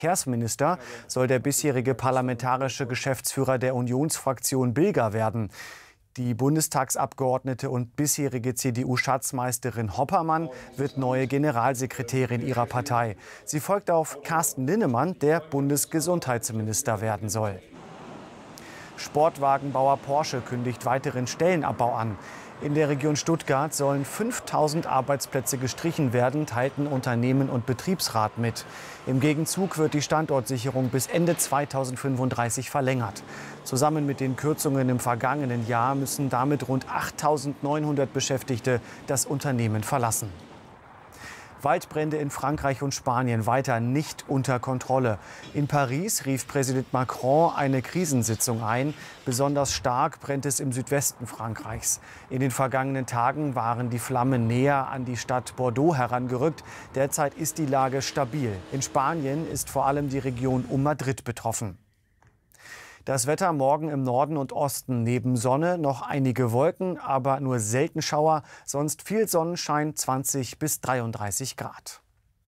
Verkehrsminister soll der bisherige parlamentarische Geschäftsführer der Unionsfraktion Bilger werden. Die Bundestagsabgeordnete und bisherige CDU-Schatzmeisterin Hoppermann wird neue Generalsekretärin ihrer Partei. Sie folgt auf Carsten Linnemann, der Bundesgesundheitsminister werden soll. Sportwagenbauer Porsche kündigt weiteren Stellenabbau an. In der Region Stuttgart sollen 5.000 Arbeitsplätze gestrichen werden, teilten Unternehmen und Betriebsrat mit. Im Gegenzug wird die Standortsicherung bis Ende 2035 verlängert. Zusammen mit den Kürzungen im vergangenen Jahr müssen damit rund 8.900 Beschäftigte das Unternehmen verlassen. Waldbrände in Frankreich und Spanien weiter nicht unter Kontrolle. In Paris rief Präsident Macron eine Krisensitzung ein. Besonders stark brennt es im Südwesten Frankreichs. In den vergangenen Tagen waren die Flammen näher an die Stadt Bordeaux herangerückt. Derzeit ist die Lage stabil. In Spanien ist vor allem die Region um Madrid betroffen. Das Wetter morgen im Norden und Osten neben Sonne noch einige Wolken, aber nur selten Schauer, sonst viel Sonnenschein, 20 bis 33 Grad.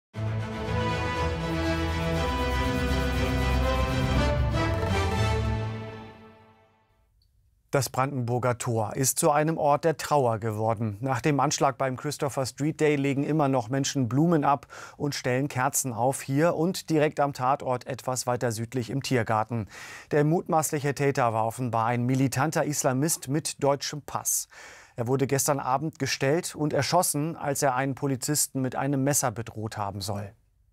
Das Brandenburger Tor ist zu einem Ort der Trauer geworden. Nach dem Anschlag beim Christopher Street Day legen immer noch Menschen Blumen ab und stellen Kerzen auf, hier und direkt am Tatort etwas weiter südlich im Tiergarten. Der mutmaßliche Täter war offenbar ein militanter Islamist mit deutschem Pass. Er wurde gestern Abend gestellt und erschossen, als er einen Polizisten mit einem Messer bedroht haben soll.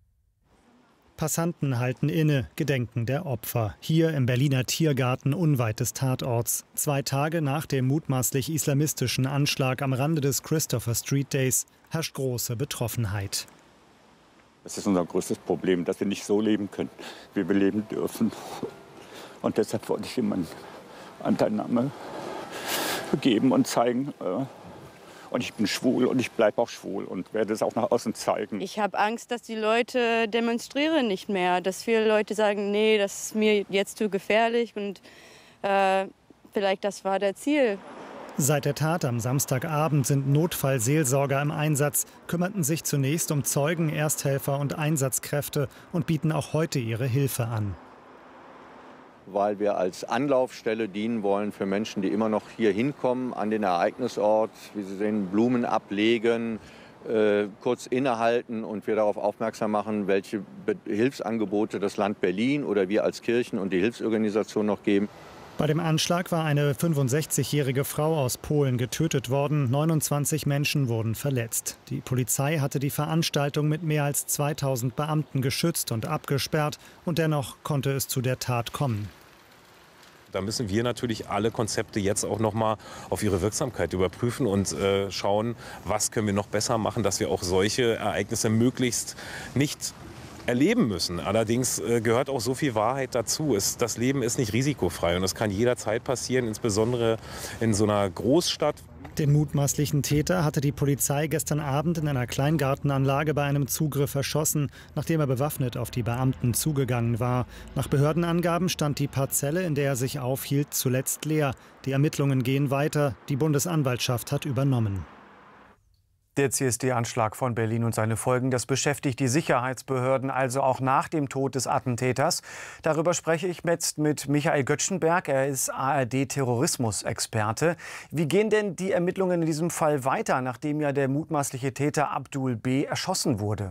Passanten halten inne, gedenken der Opfer. Hier im Berliner Tiergarten unweit des Tatorts. 2 Tage nach dem mutmaßlich islamistischen Anschlag am Rande des Christopher Street Days herrscht große Betroffenheit. Das ist unser größtes Problem, dass wir nicht so leben können, wie wir leben dürfen. Und deshalb wollte ich ihm eine Anteilnahme geben und zeigen, und ich bin schwul und ich bleibe auch schwul und werde es auch nach außen zeigen. Ich habe Angst, dass die Leute demonstrieren nicht mehr. Dass viele Leute sagen, nee, das ist mir jetzt zu gefährlich und vielleicht das war der Ziel. Seit der Tat am Samstagabend sind Notfallseelsorger im Einsatz, kümmerten sich zunächst um Zeugen, Ersthelfer und Einsatzkräfte und bieten auch heute ihre Hilfe an. Weil wir als Anlaufstelle dienen wollen für Menschen, die immer noch hier hinkommen an den Ereignisort, wie Sie sehen, Blumen ablegen, kurz innehalten und wir darauf aufmerksam machen, welche Hilfsangebote das Land Berlin oder wir als Kirchen und die Hilfsorganisation noch geben. Bei dem Anschlag war eine 65-jährige Frau aus Polen getötet worden. 29 Menschen wurden verletzt. Die Polizei hatte die Veranstaltung mit mehr als 2000 Beamten geschützt und abgesperrt. Und dennoch konnte es zu der Tat kommen. Da müssen wir natürlich alle Konzepte jetzt auch noch mal auf ihre Wirksamkeit überprüfen und schauen, was können wir noch besser machen, dass wir auch solche Ereignisse möglichst nicht erleben müssen. Allerdings gehört auch so viel Wahrheit dazu. Das Leben ist nicht risikofrei und es kann jederzeit passieren, insbesondere in so einer Großstadt. Den mutmaßlichen Täter hatte die Polizei gestern Abend in einer Kleingartenanlage bei einem Zugriff erschossen, nachdem er bewaffnet auf die Beamten zugegangen war. Nach Behördenangaben stand die Parzelle, in der er sich aufhielt, zuletzt leer. Die Ermittlungen gehen weiter. Die Bundesanwaltschaft hat übernommen. Der CSD-Anschlag von Berlin und seine Folgen, das beschäftigt die Sicherheitsbehörden also auch nach dem Tod des Attentäters. Darüber spreche ich jetzt mit Michael Göttschenberg. Er ist ARD-Terrorismusexperte. Wie gehen denn die Ermittlungen in diesem Fall weiter, nachdem ja der mutmaßliche Täter Abdul B. erschossen wurde?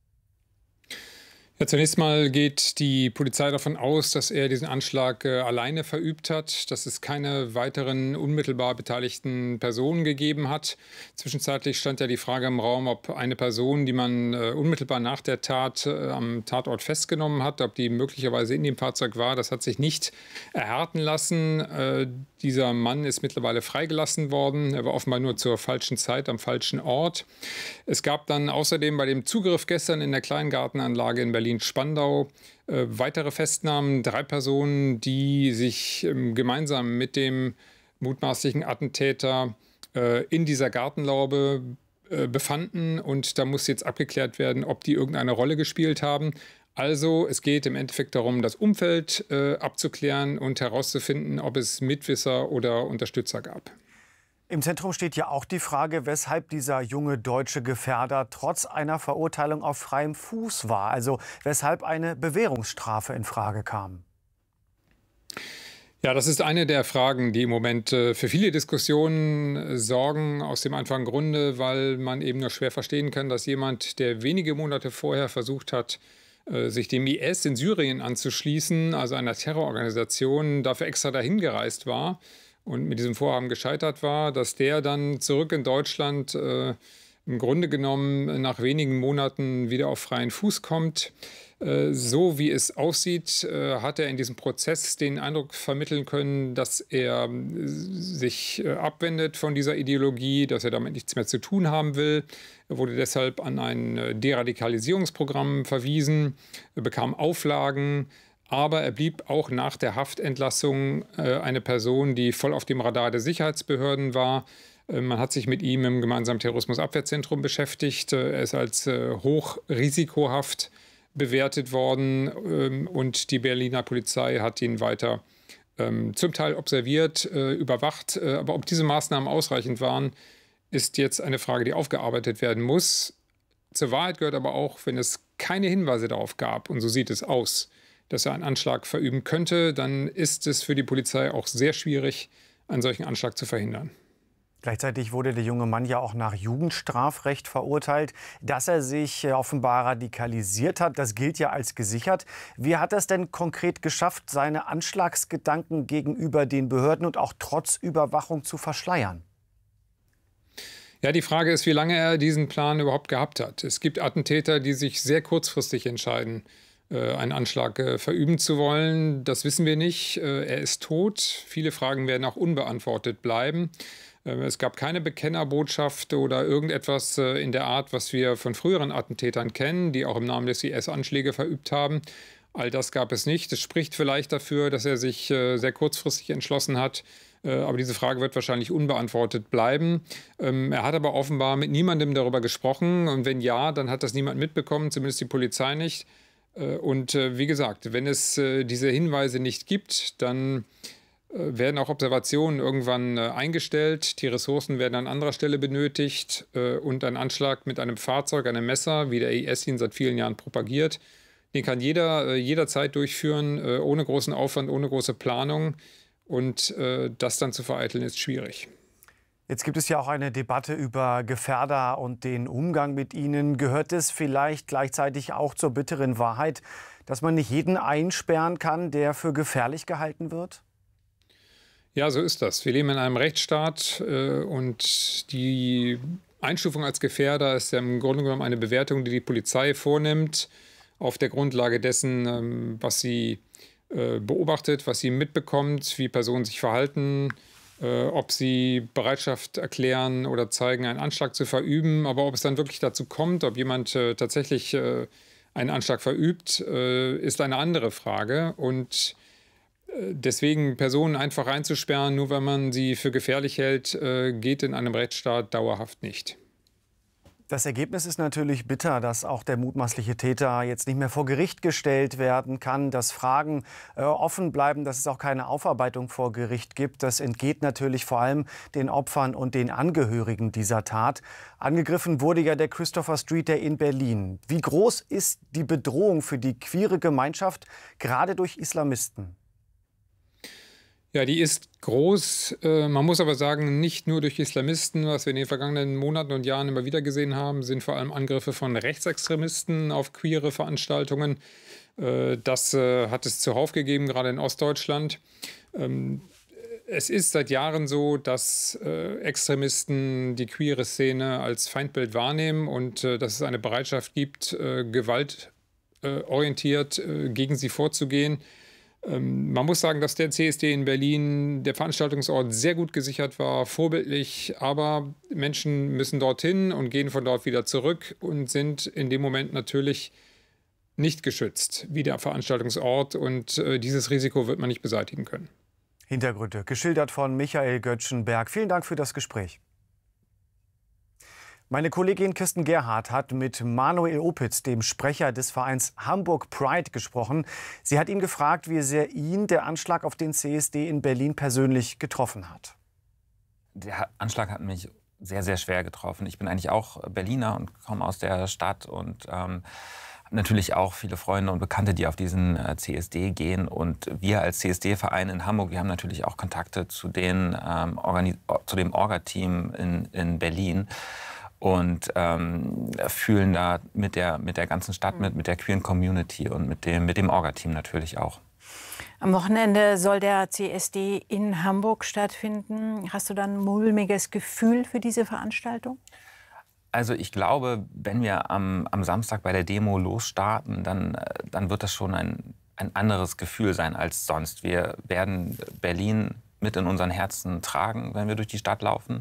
Ja, zunächst mal geht die Polizei davon aus, dass er diesen Anschlag alleine verübt hat, dass es keine weiteren unmittelbar beteiligten Personen gegeben hat. Zwischenzeitlich stand ja die Frage im Raum, ob eine Person, die man unmittelbar nach der Tat am Tatort festgenommen hat, ob die möglicherweise in dem Fahrzeug war. Das hat sich nicht erhärten lassen. Dieser Mann ist mittlerweile freigelassen worden. Er war offenbar nur zur falschen Zeit am falschen Ort. Es gab dann außerdem bei dem Zugriff gestern in der Kleingartenanlage in Berlin-Spandau weitere Festnahmen. 3 Personen, die sich gemeinsam mit dem mutmaßlichen Attentäter in dieser Gartenlaube befanden. Und da muss jetzt abgeklärt werden, ob die irgendeine Rolle gespielt haben. Also es geht im Endeffekt darum, das Umfeld abzuklären und herauszufinden, ob es Mitwisser oder Unterstützer gab. Im Zentrum steht ja auch die Frage, weshalb dieser junge deutsche Gefährder trotz einer Verurteilung auf freiem Fuß war. Also weshalb eine Bewährungsstrafe in Frage kam. Ja, das ist eine der Fragen, die im Moment für viele Diskussionen sorgen, aus dem einfachen Grunde, weil man eben nur schwer verstehen kann, dass jemand, der wenige Monate vorher versucht hat, sich dem IS in Syrien anzuschließen, also einer Terrororganisation, dafür extra dahin gereist war und mit diesem Vorhaben gescheitert war, dass der dann zurück in Deutschland im Grunde genommen nach wenigen Monaten wieder auf freien Fuß kommt. So wie es aussieht, hat er in diesem Prozess den Eindruck vermitteln können, dass er sich abwendet von dieser Ideologie, dass er damit nichts mehr zu tun haben will. Er wurde deshalb an ein Deradikalisierungsprogramm verwiesen, bekam Auflagen, aber er blieb auch nach der Haftentlassung eine Person, die voll auf dem Radar der Sicherheitsbehörden war. Man hat sich mit ihm im gemeinsamen Terrorismusabwehrzentrum beschäftigt. Er ist als hochrisikohaft bewertet worden und die Berliner Polizei hat ihn weiter zum Teil observiert, überwacht. Aber ob diese Maßnahmen ausreichend waren, ist jetzt eine Frage, die aufgearbeitet werden muss. Zur Wahrheit gehört aber auch, wenn es keine Hinweise darauf gab, und so sieht es aus, dass er einen Anschlag verüben könnte, dann ist es für die Polizei auch sehr schwierig, einen solchen Anschlag zu verhindern. Gleichzeitig wurde der junge Mann ja auch nach Jugendstrafrecht verurteilt. Dass er sich offenbar radikalisiert hat, das gilt ja als gesichert. Wie hat er es denn konkret geschafft, seine Anschlagsgedanken gegenüber den Behörden und auch trotz Überwachung zu verschleiern? Ja, die Frage ist, wie lange er diesen Plan überhaupt gehabt hat. Es gibt Attentäter, die sich sehr kurzfristig entscheiden, einen Anschlag verüben zu wollen. Das wissen wir nicht. Er ist tot. Viele Fragen werden auch unbeantwortet bleiben. Es gab keine Bekennerbotschaft oder irgendetwas in der Art, was wir von früheren Attentätern kennen, die auch im Namen des IS Anschläge verübt haben. All das gab es nicht. Es spricht vielleicht dafür, dass er sich sehr kurzfristig entschlossen hat. Aber diese Frage wird wahrscheinlich unbeantwortet bleiben. Er hat aber offenbar mit niemandem darüber gesprochen. Und wenn ja, dann hat das niemand mitbekommen, zumindest die Polizei nicht. Und wie gesagt, wenn es diese Hinweise nicht gibt, dann werden auch Observationen irgendwann eingestellt. Die Ressourcen werden an anderer Stelle benötigt. Und ein Anschlag mit einem Fahrzeug, einem Messer, wie der IS ihn seit vielen Jahren propagiert, den kann jeder jederzeit durchführen, ohne großen Aufwand, ohne große Planung. Und das dann zu vereiteln, ist schwierig. Jetzt gibt es ja auch eine Debatte über Gefährder und den Umgang mit ihnen. Gehört es vielleicht gleichzeitig auch zur bitteren Wahrheit, dass man nicht jeden einsperren kann, der für gefährlich gehalten wird? Ja, so ist das. Wir leben in einem Rechtsstaat und die Einstufung als Gefährder ist ja im Grunde genommen eine Bewertung, die die Polizei vornimmt, auf der Grundlage dessen, was sie beobachtet, was sie mitbekommt, wie Personen sich verhalten, ob sie Bereitschaft erklären oder zeigen, einen Anschlag zu verüben. Aber ob es dann wirklich dazu kommt, ob jemand tatsächlich einen Anschlag verübt, ist eine andere Frage. Und deswegen Personen einfach einzusperren, nur weil man sie für gefährlich hält, geht in einem Rechtsstaat dauerhaft nicht. Das Ergebnis ist natürlich bitter, dass auch der mutmaßliche Täter jetzt nicht mehr vor Gericht gestellt werden kann, dass Fragen offen bleiben, dass es auch keine Aufarbeitung vor Gericht gibt. Das entgeht natürlich vor allem den Opfern und den Angehörigen dieser Tat. Angegriffen wurde ja der Christopher Street in Berlin. Wie groß ist die Bedrohung für die queere Gemeinschaft, gerade durch Islamisten? Ja, die ist groß. Man muss aber sagen, nicht nur durch Islamisten. Was wir in den vergangenen Monaten und Jahren immer wieder gesehen haben, sind vor allem Angriffe von Rechtsextremisten auf queere Veranstaltungen. Das hat es zuhauf gegeben, gerade in Ostdeutschland. Es ist seit Jahren so, dass Extremisten die queere Szene als Feindbild wahrnehmen und dass es eine Bereitschaft gibt, gewaltorientiert gegen sie vorzugehen. Man muss sagen, dass der CSD in Berlin, der Veranstaltungsort, sehr gut gesichert war, vorbildlich. Aber Menschen müssen dorthin und gehen von dort wieder zurück und sind in dem Moment natürlich nicht geschützt wie der Veranstaltungsort. Und dieses Risiko wird man nicht beseitigen können. Hintergründe geschildert von Michael Göttschenberg. Vielen Dank für das Gespräch. Meine Kollegin Kirsten Gerhardt hat mit Manuel Opitz, dem Sprecher des Vereins Hamburg Pride, gesprochen. Sie hat ihn gefragt, wie sehr ihn der Anschlag auf den CSD in Berlin persönlich getroffen hat. Der Anschlag hat mich sehr, sehr schwer getroffen. Ich bin eigentlich auch Berliner und komme aus der Stadt und habe natürlich auch viele Freunde und Bekannte, die auf diesen CSD gehen. Und wir als CSD-Verein in Hamburg, wir haben natürlich auch Kontakte zu dem Orga-Team in Berlin und fühlen da mit der ganzen Stadt mit der queeren Community und mit dem Orga-Team natürlich auch. Am Wochenende soll der CSD in Hamburg stattfinden. Hast du dann ein mulmiges Gefühl für diese Veranstaltung? Also ich glaube, wenn wir am Samstag bei der Demo losstarten, dann wird das schon ein anderes Gefühl sein als sonst. Wir werden Berlin mit in unseren Herzen tragen, wenn wir durch die Stadt laufen.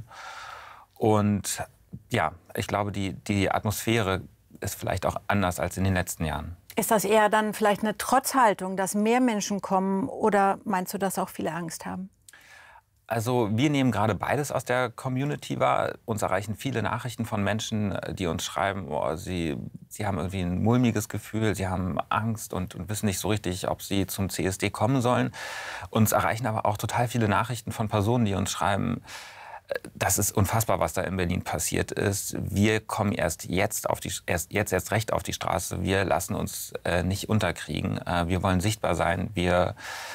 Und ja, ich glaube, die Atmosphäre ist vielleicht auch anders als in den letzten Jahren. Ist das eher dann vielleicht eine Trotzhaltung, dass mehr Menschen kommen, oder meinst du, dass auch viele Angst haben? Also wir nehmen gerade beides aus der Community wahr. Uns erreichen viele Nachrichten von Menschen, die uns schreiben, oh, sie haben irgendwie ein mulmiges Gefühl, sie haben Angst und wissen nicht so richtig, ob sie zum CSD kommen sollen. Uns erreichen aber auch total viele Nachrichten von Personen, die uns schreiben, das ist unfassbar, was da in Berlin passiert ist. Wir kommen erst recht auf die Straße. Wir lassen uns nicht unterkriegen. Wir wollen sichtbar sein. Wir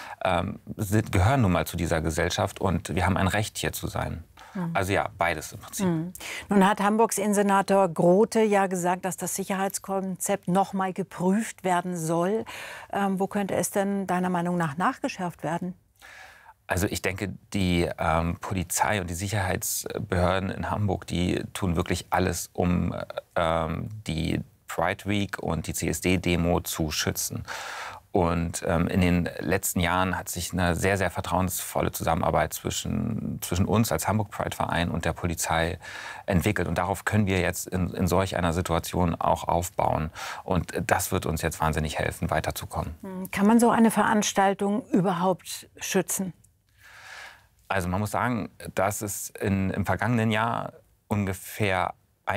gehören nun mal zu dieser Gesellschaft und wir haben ein Recht, hier zu sein. Also ja, beides im Prinzip. Nun hat Hamburgs Innensenator Grote ja gesagt, dass das Sicherheitskonzept noch mal geprüft werden soll. Wo könnte es denn deiner Meinung nach nachgeschärft werden? Also ich denke, die Polizei und die Sicherheitsbehörden in Hamburg, die tun wirklich alles, um die Pride Week und die CSD-Demo zu schützen. Und in den letzten Jahren hat sich eine sehr, sehr vertrauensvolle Zusammenarbeit zwischen uns als Hamburg Pride-Verein und der Polizei entwickelt. Und darauf können wir jetzt in solch einer Situation auch aufbauen. Und das wird uns jetzt wahnsinnig helfen, weiterzukommen. Kann man so eine Veranstaltung überhaupt schützen? Also man muss sagen, dass es im vergangenen Jahr ungefähr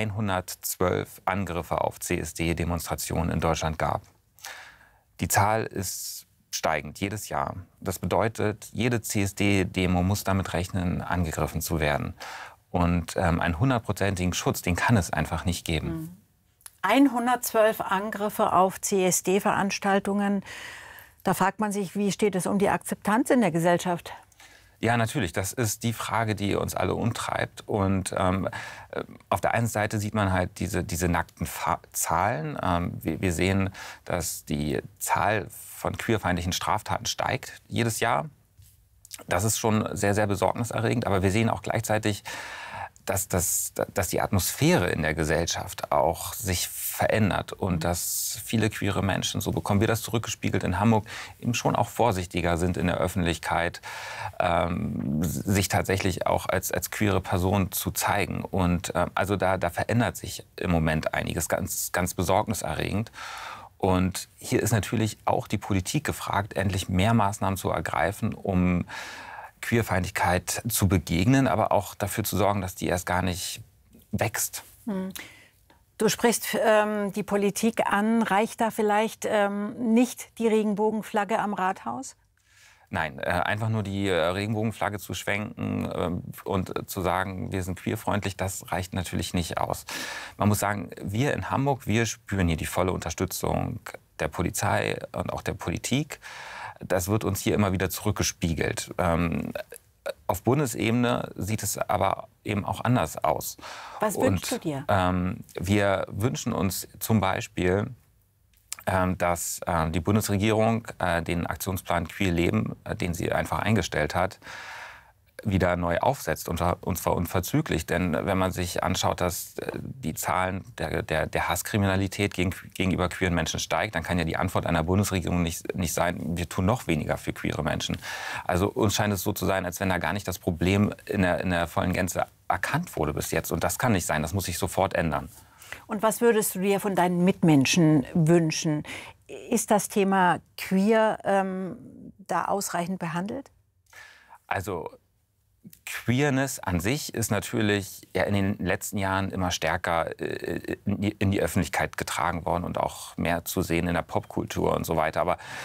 112 Angriffe auf CSD-Demonstrationen in Deutschland gab. Die Zahl ist steigend jedes Jahr. Das bedeutet, jede CSD-Demo muss damit rechnen, angegriffen zu werden. Und einen 100%igen Schutz, den kann es einfach nicht geben. 112 Angriffe auf CSD-Veranstaltungen. Da fragt man sich, wie steht es um die Akzeptanz in der Gesellschaft? Ja, natürlich. Das ist die Frage, die uns alle umtreibt. Und auf der einen Seite sieht man halt diese nackten Zahlen. Wir sehen, dass die Zahl von queerfeindlichen Straftaten steigt jedes Jahr. Das ist schon sehr, sehr besorgniserregend. Aber wir sehen auch gleichzeitig, dass die Atmosphäre in der Gesellschaft auch sich verändert und dass viele queere Menschen, so bekommen wir das zurückgespiegelt in Hamburg, eben schon auch vorsichtiger sind in der Öffentlichkeit, sich tatsächlich auch als queere Person zu zeigen. Und also da verändert sich im Moment einiges, ganz, ganz besorgniserregend. Und hier ist natürlich auch die Politik gefragt, endlich mehr Maßnahmen zu ergreifen, um Queerfeindlichkeit zu begegnen, aber auch dafür zu sorgen, dass die erst gar nicht wächst. Du sprichst die Politik an. Reicht da vielleicht nicht die Regenbogenflagge am Rathaus? Nein, einfach nur die Regenbogenflagge zu schwenken und zu sagen, wir sind queerfreundlich, das reicht natürlich nicht aus. Man muss sagen, wir in Hamburg, wir spüren hier die volle Unterstützung der Polizei und auch der Politik. Das wird uns hier immer wieder zurückgespiegelt. Auf Bundesebene sieht es aber eben auch anders aus. Was wünschst du dir? Wir wünschen uns zum Beispiel, dass die Bundesregierung den Aktionsplan Queer Leben, den sie einfach eingestellt hat, wieder neu aufsetzt, und zwar unverzüglich. Denn wenn man sich anschaut, dass die Zahlen der Hasskriminalität gegenüber queeren Menschen steigt, dann kann ja die Antwort einer Bundesregierung nicht sein, wir tun noch weniger für queere Menschen. Also uns scheint es so zu sein, als wenn da gar nicht das Problem in der vollen Gänze erkannt wurde bis jetzt. Und das kann nicht sein, das muss sich sofort ändern. Und was würdest du dir von deinen Mitmenschen wünschen? Ist das Thema Queer da ausreichend behandelt? Also Queerness an sich ist natürlich in den letzten Jahren immer stärker in die Öffentlichkeit getragen worden und auch mehr zu sehen in der Popkultur und so weiter. Aber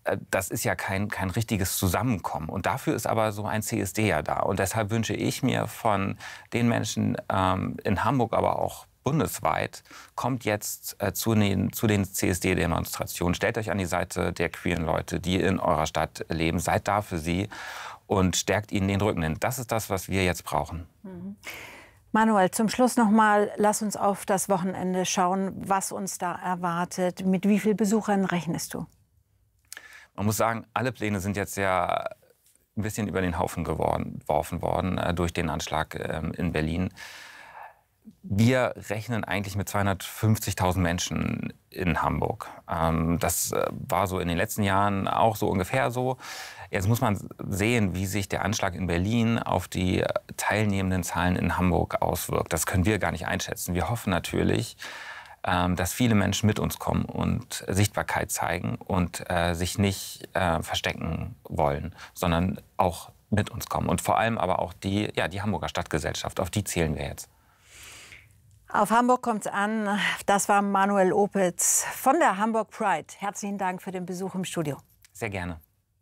das ist ja kein richtiges Zusammenkommen. Und dafür ist aber so ein CSD ja da. Und deshalb wünsche ich mir von den Menschen in Hamburg, aber auch bundesweit, kommt jetzt zu den CSD-Demonstrationen. Stellt euch an die Seite der queeren Leute, die in eurer Stadt leben. Seid da für sie und stärkt ihnen den Rücken. Denn das ist das, was wir jetzt brauchen. Manuel, zum Schluss noch mal, lass uns auf das Wochenende schauen, was uns da erwartet. Mit wie vielen Besuchern rechnest du? Man muss sagen, alle Pläne sind jetzt ja ein bisschen über den Haufen geworfen worden durch den Anschlag in Berlin. Wir rechnen eigentlich mit 250.000 Menschen in Hamburg. Das war so in den letzten Jahren auch so ungefähr so. Jetzt muss man sehen, wie sich der Anschlag in Berlin auf die teilnehmenden Zahlen in Hamburg auswirkt. Das können wir gar nicht einschätzen. Wir hoffen natürlich, dass viele Menschen mit uns kommen und Sichtbarkeit zeigen und sich nicht verstecken wollen, sondern auch mit uns kommen. Und vor allem aber auch die Hamburger Stadtgesellschaft, auf die zählen wir jetzt. Auf Hamburg kommt's an. Das war Manuel Opitz von der Hamburg Pride. Herzlichen Dank für den Besuch im Studio. Sehr gerne.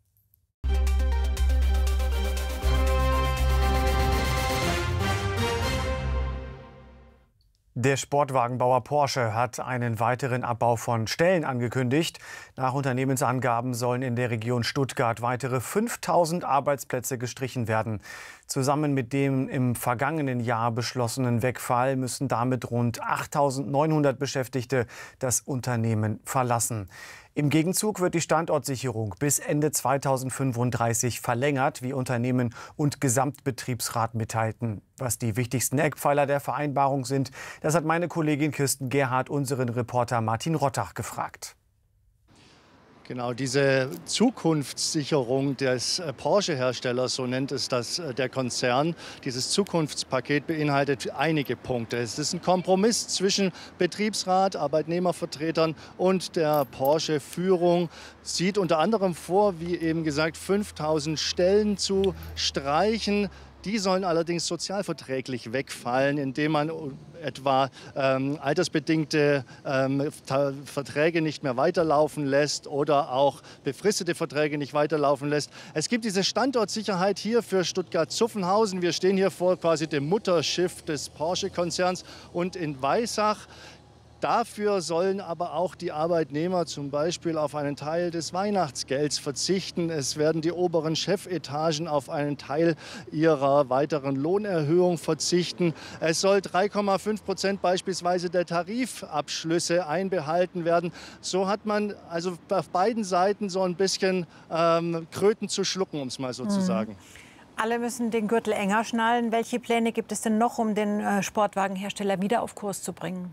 Der Sportwagenbauer Porsche hat einen weiteren Abbau von Stellen angekündigt. Nach Unternehmensangaben sollen in der Region Stuttgart weitere 5.000 Arbeitsplätze gestrichen werden. Zusammen mit dem im vergangenen Jahr beschlossenen Wegfall müssen damit rund 8.900 Beschäftigte das Unternehmen verlassen. Im Gegenzug wird die Standortsicherung bis Ende 2035 verlängert, wie Unternehmen und Gesamtbetriebsrat mitteilten. Was die wichtigsten Eckpfeiler der Vereinbarung sind, das hat meine Kollegin Kirsten Gerhardt unseren Reporter Martin Rottach gefragt. Genau, diese Zukunftssicherung des Porsche-Herstellers, so nennt es das der Konzern, dieses Zukunftspaket beinhaltet einige Punkte. Es ist ein Kompromiss zwischen Betriebsrat, Arbeitnehmervertretern und der Porsche-Führung. Sieht unter anderem vor, wie eben gesagt, 5.000 Stellen zu streichen. Die sollen allerdings sozialverträglich wegfallen, indem man etwa altersbedingte Verträge nicht mehr weiterlaufen lässt oder auch befristete Verträge nicht weiterlaufen lässt. Es gibt diese Standortsicherheit hier für Stuttgart-Zuffenhausen. Wir stehen hier vor quasi dem Mutterschiff des Porsche-Konzerns und in Weissach. Dafür sollen aber auch die Arbeitnehmer zum Beispiel auf einen Teil des Weihnachtsgelds verzichten. Es werden die oberen Chefetagen auf einen Teil ihrer weiteren Lohnerhöhung verzichten. Es soll 3,5% beispielsweise der Tarifabschlüsse einbehalten werden. So hat man also auf beiden Seiten so ein bisschen Kröten zu schlucken, um es mal so zu sagen. Alle müssen den Gürtel enger schnallen. Welche Pläne gibt es denn noch, um den Sportwagenhersteller wieder auf Kurs zu bringen?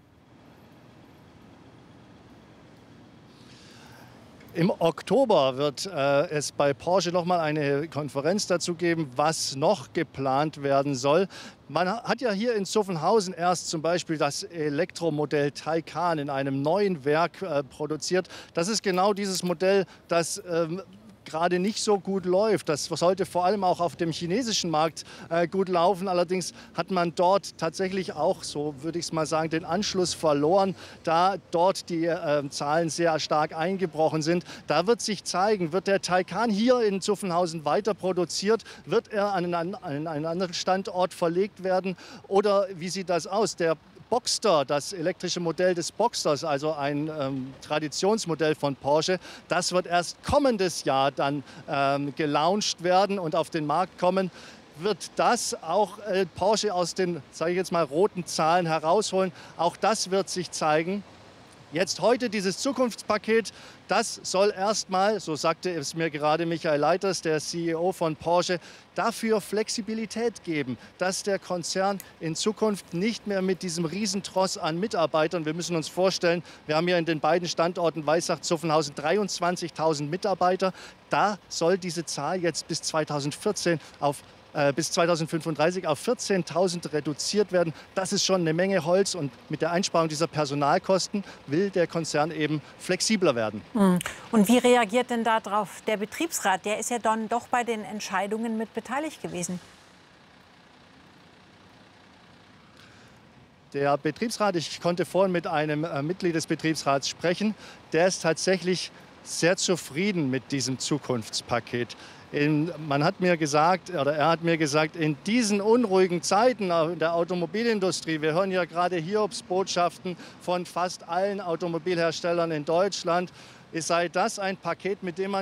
Im Oktober wird es bei Porsche noch mal eine Konferenz dazu geben, was noch geplant werden soll. Man hat ja hier in Zuffenhausen erst zum Beispiel das Elektromodell Taycan in einem neuen Werk produziert. Das ist genau dieses Modell, das gerade nicht so gut läuft. Das sollte vor allem auch auf dem chinesischen Markt gut laufen. Allerdings hat man dort tatsächlich auch, so würde ich es mal sagen, den Anschluss verloren, da dort die Zahlen sehr stark eingebrochen sind. Da wird sich zeigen, wird der Taycan hier in Zuffenhausen weiter produziert, wird er an einen anderen Standort verlegt werden oder wie sieht das aus? Der Boxster, das elektrische Modell des Boxsters, also ein Traditionsmodell von Porsche, das wird erst kommendes Jahr dann gelauncht werden und auf den Markt kommen. Wird das auch Porsche aus den, sage ich jetzt mal, roten Zahlen herausholen? Auch das wird sich zeigen. Jetzt heute dieses Zukunftspaket, das soll erstmal, so sagte es mir gerade Michael Leiters, der CEO von Porsche, dafür Flexibilität geben, dass der Konzern in Zukunft nicht mehr mit diesem Riesentross an Mitarbeitern, wir müssen uns vorstellen, wir haben hier in den beiden Standorten Weissach-Zuffenhausen 23.000 Mitarbeiter, da soll diese Zahl jetzt bis 2035 auf 14.000 reduziert werden. Das ist schon eine Menge Holz und mit der Einsparung dieser Personalkosten will der Konzern eben flexibler werden. Und wie reagiert denn darauf der Betriebsrat? Der ist ja dann doch bei den Entscheidungen mit beteiligt gewesen. Der Betriebsrat, ich konnte vorhin mit einem Mitglied des Betriebsrats sprechen, der ist tatsächlich sehr zufrieden mit diesem Zukunftspaket. Er hat mir gesagt, in diesen unruhigen Zeiten in der Automobilindustrie, wir hören ja gerade Hiobsbotschaften von fast allen Automobilherstellern in Deutschland, sei das ein Paket, mit dem man